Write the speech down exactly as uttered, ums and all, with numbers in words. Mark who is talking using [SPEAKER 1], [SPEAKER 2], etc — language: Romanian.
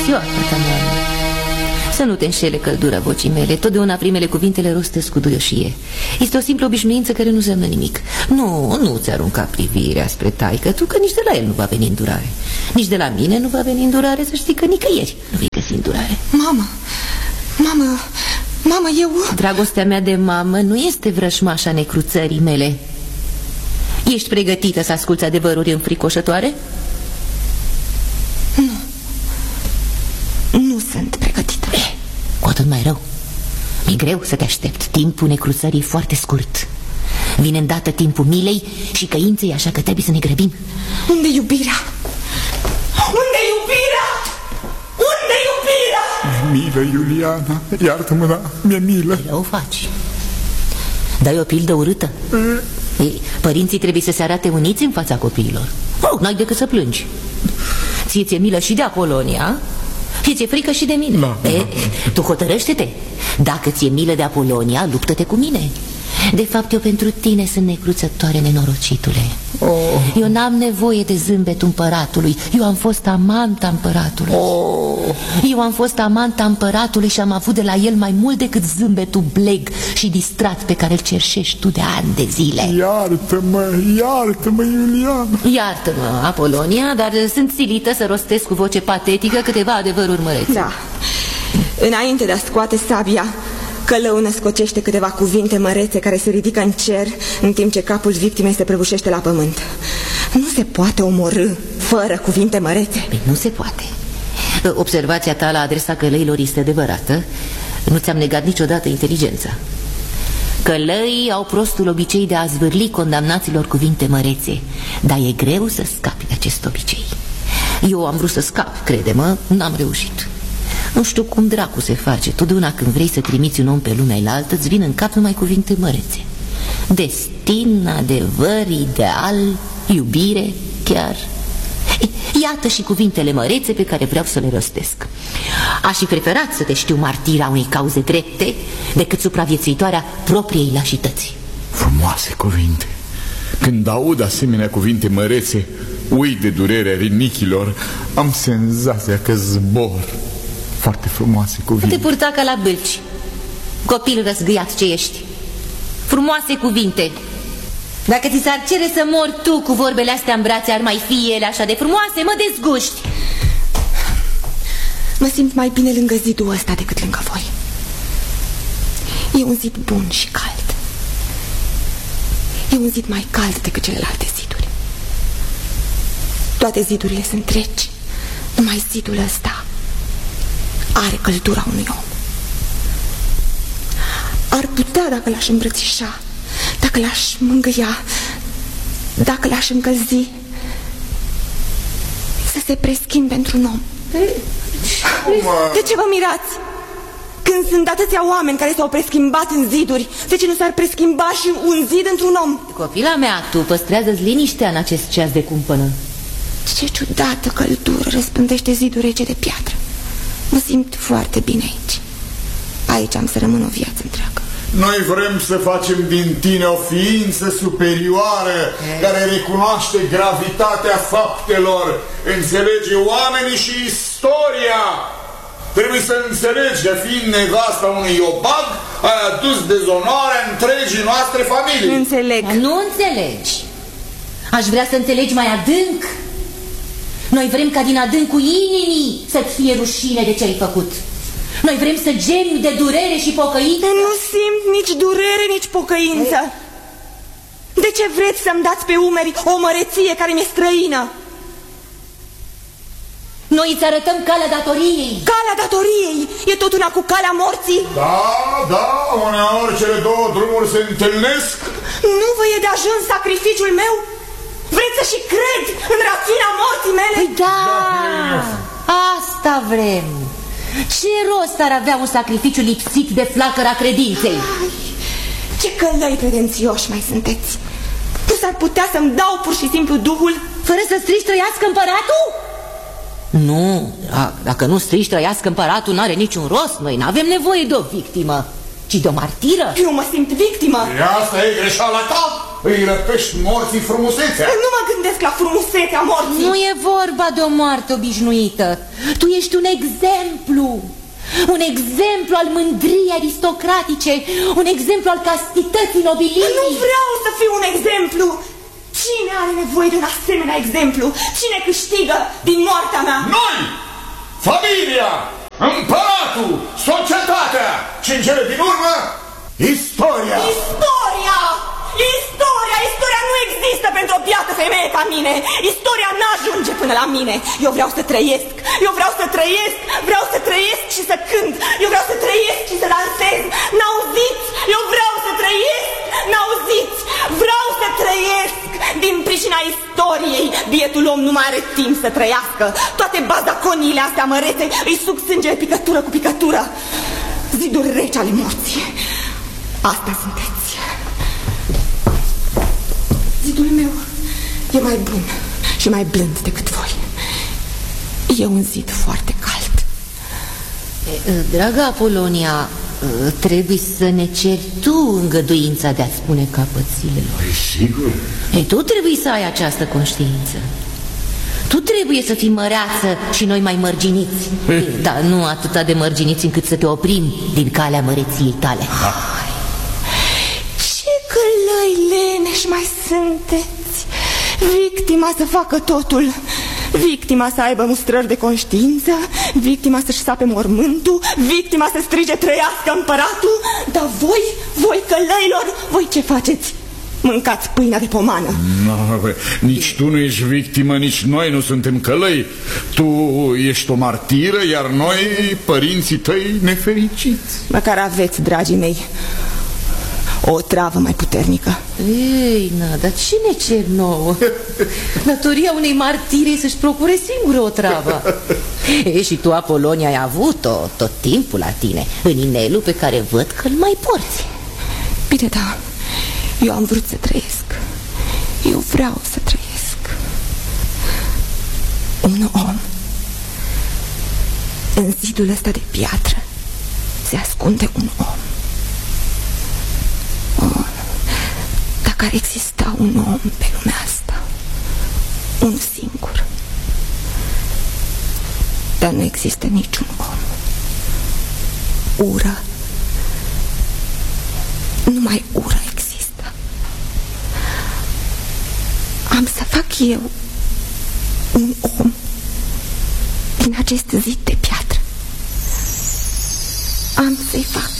[SPEAKER 1] ziua, fata mea. Să nu te înșele căldura vocii mele. Totdeauna primele cuvintele rostesc cu duioșie. Este o simplă obișnuință care nu înseamnă nimic. Nu, nu ți arunca privirea spre taică tu, că nici de la el nu va veni îndurare. Nici de la mine nu va veni îndurare. Să știi că nicăieri nu vei găsi îndurare.
[SPEAKER 2] Mamă, mamă, mamă, eu...
[SPEAKER 1] Dragostea mea de mamă nu este vrășmașa necruțării mele. Ești pregătită să asculți adevăruri înfricoșătoare?
[SPEAKER 2] Nu. Nu sunt pregătită.
[SPEAKER 1] Eh, cu atât mai rău. Mi-e greu să te aștept. Timpul necruțării e foarte scurt. Vine îndată timpul milei și căinței, așa că trebuie să ne grăbim.
[SPEAKER 2] Unde iubirea? Unde iubirea? Unde iubirea?
[SPEAKER 3] Milă, Iuliana, iartă-mă, da, mi-e milă.
[SPEAKER 1] Ce o faci? Dai o pildă urâtă? Mm. Ei, părinții trebuie să se arate uniți în fața copiilor. Oh, n-ai decât să plângi. Ție ți-e milă și de Apolonia și ți-e frică și de mine.
[SPEAKER 3] Da,
[SPEAKER 1] e,
[SPEAKER 3] da.
[SPEAKER 1] Tu hotărăște-te. Dacă ți-e milă de Apolonia, luptă-te cu mine. De fapt, eu pentru tine sunt necruțătoare, nenorocitule. oh. Eu n-am nevoie de zâmbetul împăratului. Eu am fost amanta împăratului.
[SPEAKER 3] oh.
[SPEAKER 1] Eu am fost amanta împăratului și am avut de la el mai mult decât zâmbetul bleg și distrat pe care îl cerșești tu de ani de zile.
[SPEAKER 3] Iartă-mă, iartă-mă, Iuliana.
[SPEAKER 1] Iartă-mă, Apolonia, dar sunt silită să rostesc cu voce patetică câteva adevăruri mărețe.
[SPEAKER 2] Da. Înainte de a scoate sabia, Călăună scocește câteva cuvinte mărețe care se ridică în cer, în timp ce capul victimei se prăbușește la pământ. Nu se poate omorî fără cuvinte mărețe.
[SPEAKER 1] Păi nu se poate. Observația ta la adresa călăilor este adevărată. Nu ți-am negat niciodată inteligența. Călăii au prostul obicei de a zvârli condamnaților cuvinte mărețe, dar e greu să scapi de acest obicei. Eu am vrut să scap, crede-mă, n-am reușit. Nu știu cum dracu se face. Totdeauna când vrei să trimiți un om pe lumea elaltă, îți vin în cap numai cuvinte mărețe. Destin, adevăr, ideal, iubire, chiar. Iată și cuvintele mărețe pe care vreau să le rostesc. Aș fi preferat să te știu martira unei cauze drepte decât supraviețuitoarea propriei lașități.
[SPEAKER 3] Frumoase cuvinte. Când aud asemenea cuvinte mărețe, uit de durerea rinichilor. Am senzația că zbor. Foarte frumoase cuvinte.
[SPEAKER 1] Te purta ca la bâlci, copil răzgâiat ce ești. Frumoase cuvinte. Dacă ți s-ar cere să mor tu cu vorbele astea în brațe, ar mai fi ele așa de frumoase? Mă dezguști.
[SPEAKER 2] Mă simt mai bine lângă zidul ăsta decât lângă voi. E un zid bun și cald. E un zid mai cald decât celelalte ziduri. Toate zidurile sunt reci. Numai zidul ăsta are căldura unui om. Ar putea, dacă l-aș îmbrățișa, dacă l-aș mângâia, dacă l-aș încălzi, să se preschimbe într-un om. De ce vă mirați? Când sunt atâția oameni care s-au preschimbat în ziduri, de ce nu s-ar preschimba și un zid într-un om?
[SPEAKER 1] Copila mea, tu păstrează-ți liniștea în acest ceas de cumpănă.
[SPEAKER 2] Ce ciudată căldură răspândește zidul rece de piatră. Mă simt foarte bine aici. Aici am să rămân o viață întreagă.
[SPEAKER 3] Noi vrem să facem din tine o ființă superioară care recunoaște gravitatea faptelor, înțelege oamenii și istoria. Trebuie să înțelegi că fiind nevasta unui iobag, ai adus dezonoarea întregii noastre familii.
[SPEAKER 2] Înțeleg.
[SPEAKER 1] Dar nu înțelegi. Aș vrea să înțelegi mai adânc. Noi vrem ca din adâncul inimii să-ți fie rușine de ce ai făcut. Noi vrem să gemi de durere și pocăință.
[SPEAKER 2] Nu simt nici durere, nici pocăință. De ce vreți să-mi dați pe umeri o măreție care mi-e străină?
[SPEAKER 1] Noi îți arătăm calea datoriei.
[SPEAKER 2] Calea datoriei e tot una cu calea morții?
[SPEAKER 3] Da, da, uneori cele două drumuri se întâlnesc.
[SPEAKER 2] Nu vă e de ajuns sacrificiul meu? Vreți să și cred în rațiunea morții mele?
[SPEAKER 1] Păi da, asta vrem. Ce rost ar avea un sacrificiu lipsit de flacăra credinței?
[SPEAKER 2] Ai, ce călăi pretențioși mai sunteți. Nu s-ar putea să-mi dau pur și simplu Duhul
[SPEAKER 1] fără să strici trăiască împăratul? Nu, dacă nu strici trăiască împăratul, n-are niciun rost. Noi n-avem nevoie de o victimă, ci de o martiră.
[SPEAKER 2] Eu mă simt victimă.
[SPEAKER 3] E asta e greșeala ta? îi răpești morții frumusețea.
[SPEAKER 2] Nu mă gândesc la frumusețea morții.
[SPEAKER 1] Nu e vorba de o moarte obișnuită. Tu ești un exemplu. Un exemplu al mândriei aristocratice. Un exemplu al castității nobilimii.
[SPEAKER 2] Nu vreau să fiu un exemplu. Cine are nevoie de un asemenea exemplu? Cine câștigă din moartea mea?
[SPEAKER 3] Noi! Familia! Împăratul! Societatea! Și în cele din urmă, istoria!
[SPEAKER 2] Istoria! Istoria! Istoria nu există pentru o biată femeie ca mine! Istoria n-ajunge până la mine! Eu vreau să trăiesc! Eu vreau să trăiesc! Vreau să trăiesc și să cânt! Eu vreau să trăiesc și să dansez! N-auziți? Eu vreau să trăiesc! N-auziți? Vreau să trăiesc! Din pricina istoriei, bietul om nu mai are timp să trăiască. Toate bazaconiile astea mărețe îi suc sângele picătură cu picătură. Ziduri reci ale morții. Asta sunteți. Zidul meu e mai bun și mai blând decât voi. E un zid foarte cald.
[SPEAKER 1] Draga Apolonia, trebuie să ne ceri tu îngăduința de a-ți spune capăt zilelor.
[SPEAKER 3] E sigur?
[SPEAKER 1] E, tu trebuie să ai această conștiință. Tu trebuie să fii măreață și noi mai mărginiți. Dar nu atâta de mărginiți încât să te oprim din calea măreției tale.
[SPEAKER 2] Hai. Ce călăi leneși mai sunteți. Victima să facă totul. Victima să aibă mustrări de conștiință, victima să-și sape mormântul, victima să strige trăiască împăratul. Dar voi, voi călăilor, voi ce faceți? Mâncați pâinea de pomană.
[SPEAKER 3] No, nici tu nu ești victimă, nici noi nu suntem călăi. Tu ești o martiră, iar noi, părinții tăi, nefericiți.
[SPEAKER 2] Măcar aveți, dragii mei, o travă mai puternică.
[SPEAKER 1] Ei, na, dar cine cer nouă? Datoria unei martire să-și procure singură o travă. E, și tu, Apolonia, ai avut-o tot timpul la tine, în inelul pe care văd că-l mai porți.
[SPEAKER 2] Bine, da, eu am vrut să trăiesc. Eu vreau să trăiesc. Un om. În zidul ăsta de piatră se ascunde un om. Oh, dacă ar exista un om pe lumea asta, unul singur. Dar nu există niciun om. Ură. Numai ură există. Am să fac eu un om din acest zid de piatră. Am să-i fac